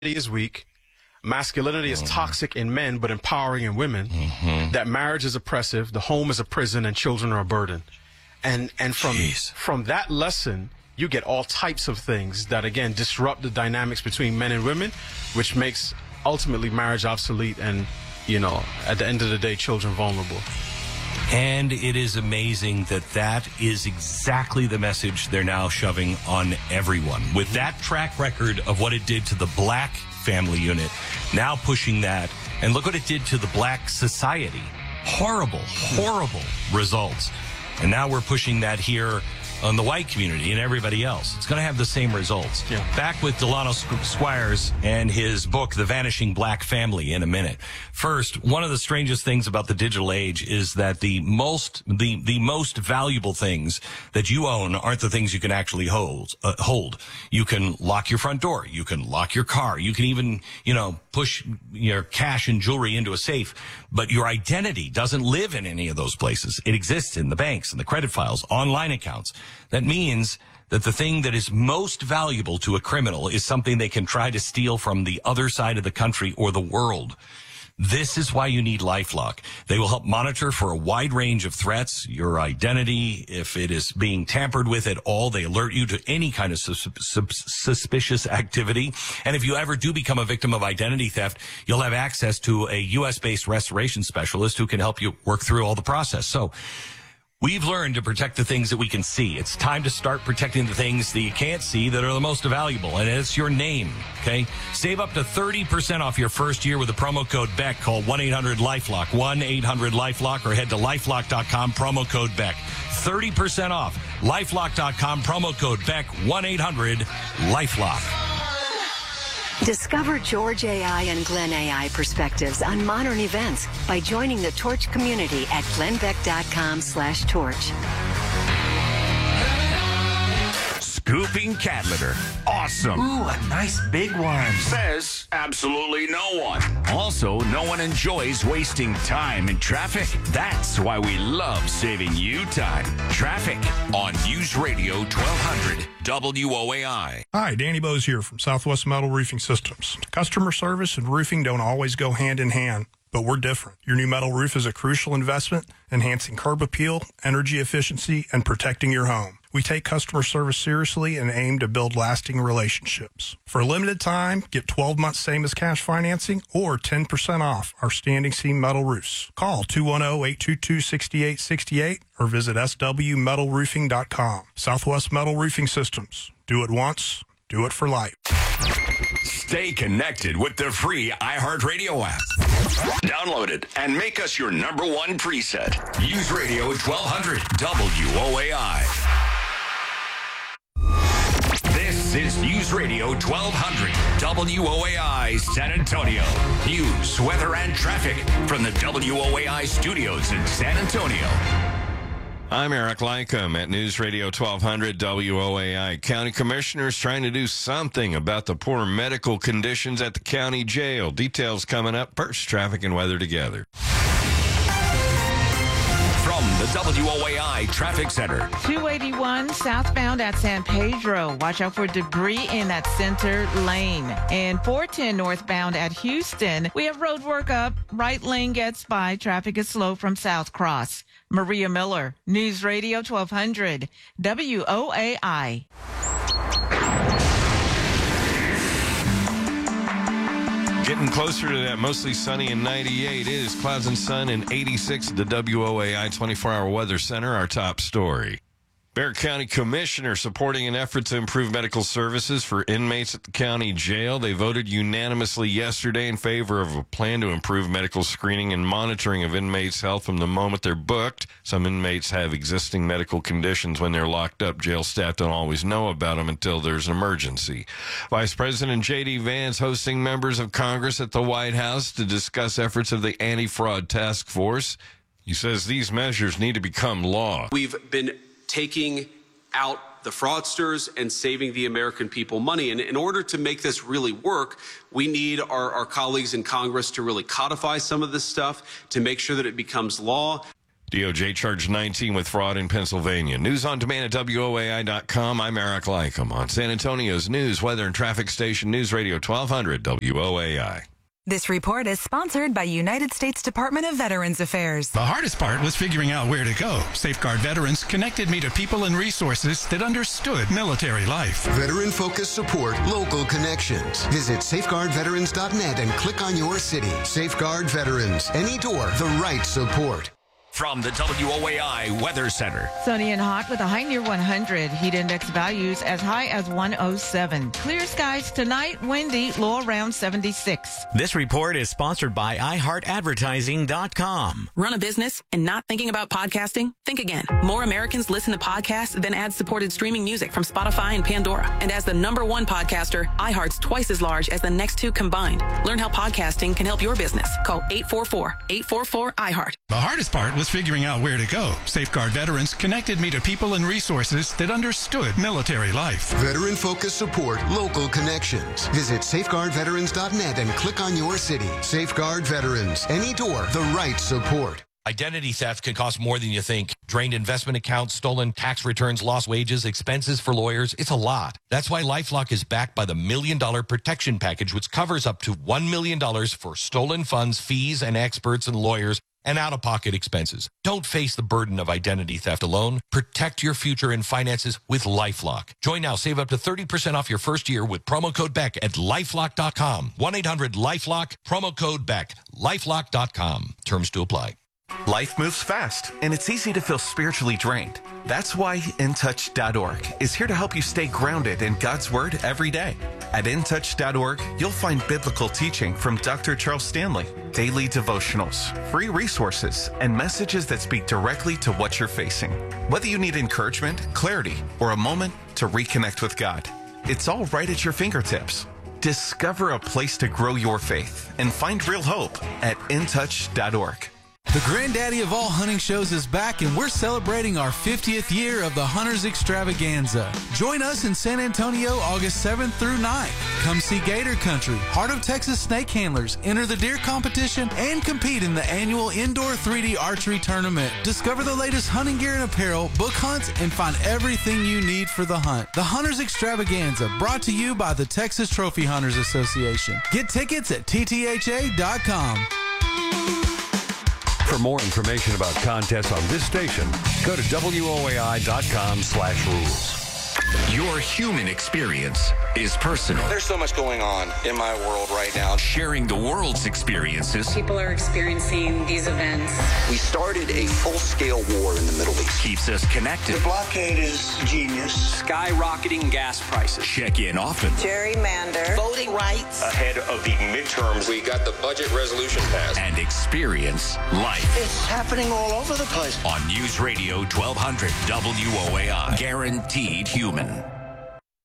is weak. Masculinity is toxic in men, but empowering in women. That marriage is oppressive, the home is a prison, and children are a burden. And from that lesson, you get all types of things that, again, disrupt the dynamics between men and women, which makes ultimately marriage obsolete and, you know, at the end of the day, children vulnerable. And it is amazing that that is exactly the message they're now shoving on everyone. With that track record of what it did to the black family unit, now pushing that, and look what it did to the black society. Horrible, horrible results. And now we're pushing that here on the white community and everybody else. It's going to have the same results. Yeah. Back with Delano Squires and his book, The Vanishing Black Family, in a minute. First, one of the strangest things about the digital age is that the most valuable things that you own aren't the things you can actually hold. You can lock your front door. You can lock your car. You can even, push your cash and jewelry into a safe. But your identity doesn't live in any of those places. It exists in the banks and the credit files, online accounts. That means that the thing that is most valuable to a criminal is something they can try to steal from the other side of the country or the world. This is why you need LifeLock. They will help monitor for a wide range of threats, your identity. If it is being tampered with at all, they alert you to any kind of suspicious activity. And if you ever do become a victim of identity theft, you'll have access to a U.S.-based restoration specialist who can help you work through all the process. So we've learned to protect the things that we can see. It's time to start protecting the things that you can't see that are the most valuable, and it's your name, okay? Save up to 30% off your first year with the promo code BECK. Call 1-800-LIFELOCK, 1-800-LIFELOCK, or head to lifelock.com, promo code BECK. 30% off, lifelock.com, promo code BECK, 1-800-LIFELOCK. Discover George AI and Glenn AI perspectives on modern events by joining the Torch community at glennbeck.com/torch. Scooping cat litter. Awesome. Ooh, a nice big one. Says absolutely no one. Also, no one enjoys wasting time in traffic. That's why we love saving you time. Traffic on News Radio 1200 WOAI. Hi, Danny Bose here from Southwest Metal Roofing Systems. Customer service and roofing don't always go hand in hand, but we're different. Your new metal roof is a crucial investment, enhancing curb appeal, energy efficiency, and protecting your home. We take customer service seriously and aim to build lasting relationships. For a limited time, get 12 months same as cash financing or 10% off our standing seam metal roofs. Call 210-822-6868 or visit swmetalroofing.com. Southwest Metal Roofing Systems. Do it once, do it for life. Stay connected with the free iHeartRadio app. Download it and make us your number one preset. News Radio 1200 WOAI. This is News Radio 1200 WOAI San Antonio. News, weather, and traffic from the WOAI studios in San Antonio. I'm Eric Lycum at News Radio 1200 WOAI. County commissioners trying to do something about the poor medical conditions at the county jail. Details coming up. First, traffic and weather together. From the WOAI Traffic Center. 281 southbound at San Pedro. Watch out for debris in that center lane. And 410 northbound at Houston. We have road work up. Right lane gets by. Traffic is slow from South Cross. Maria Miller, News Radio 1200, WOAI. Getting closer to that mostly sunny and 98. It is clouds and sun and 86 at the WOAI 24-hour weather center. Our top story. Bexar County Commissioner supporting an effort to improve medical services for inmates at the county jail. They voted unanimously yesterday in favor of a plan to improve medical screening and monitoring of inmates' health from the moment they're booked. Some inmates have existing medical conditions when they're locked up. Jail staff don't always know about them until there's an emergency. Vice President J.D. Vance hosting members of Congress at the White House to discuss efforts of the Anti-Fraud Task Force. He says these measures need to become law. We've been taking out the fraudsters and saving the American people money. And in order to make this really work, we need our colleagues in Congress to really codify some of this stuff to make sure that it becomes law. DOJ charged 19 with fraud in Pennsylvania. News on demand at WOAI.com. I'm Eric Lycom on San Antonio's news, weather, and traffic station, News Radio 1200 WOAI. This report is sponsored by United States Department of Veterans Affairs. The hardest part was figuring out where to go. Safeguard Veterans connected me to people and resources that understood military life. Veteran-focused support, local connections. Visit safeguardveterans.net and click on your city. Safeguard Veterans. Any door, the right support. From the WOAI Weather Center. Sunny and hot with a high near 100. Heat index values as high as 107. Clear skies tonight, windy, low around 76. This report is sponsored by iHeartAdvertising.com. Run a business and not thinking about podcasting? Think again. More Americans listen to podcasts than ad-supported streaming music from Spotify and Pandora. And as the #1 podcaster, iHeart's twice as large as the next two combined. Learn how podcasting can help your business. Call 844-844-iHeart. The hardest part was figuring out where to go. Safeguard Veterans connected me to people and resources that understood military life. Veteran-focused support, local connections. Visit safeguardveterans.net and click on your city. Safeguard Veterans. Any door, the right support. Identity theft can cost more than you think. Drained investment accounts, stolen tax returns, lost wages, expenses for lawyers. It's a lot. That's why LifeLock is backed by the $1 Million Protection Package, which covers up to $1 million for stolen funds, fees, and experts and lawyers, and out-of-pocket expenses. Don't face the burden of identity theft alone. Protect your future and finances with LifeLock. Join now. Save up to 30% off your first year with promo code BECK at LifeLock.com. 1-800-LifeLock, promo code BECK. LifeLock.com. Terms to apply. Life moves fast, and it's easy to feel spiritually drained. That's why InTouch.org is here to help you stay grounded in God's Word every day. At InTouch.org, you'll find biblical teaching from Dr. Charles Stanley, daily devotionals, free resources, and messages that speak directly to what you're facing. Whether you need encouragement, clarity, or a moment to reconnect with God, it's all right at your fingertips. Discover a place to grow your faith and find real hope at InTouch.org. The granddaddy of all hunting shows is back, and we're celebrating our 50th year of the Hunters Extravaganza. Join us in San Antonio August 7th through 9th. Come see Gator Country, Heart of Texas Snake Handlers, enter the deer competition, and compete in the annual indoor 3D archery tournament. Discover the latest hunting gear and apparel, book hunts, and find everything you need for the hunt. The Hunters Extravaganza, brought to you by the Texas Trophy Hunters Association. Get tickets at ttha.com. For more information about contests on this station, go to WOAI.com/rules. Your human experience is personal. There's so much going on in my world right now. Sharing the world's experiences. People are experiencing these events. We started a full-scale war in the Middle East. Keeps us connected. The blockade is genius. Skyrocketing gas prices. Check in often. Gerrymander. Voting rights. Ahead of the midterms, we got the budget resolution passed. And experience life. It's happening all over the place. On News Radio 1200 WOAI. Guaranteed human.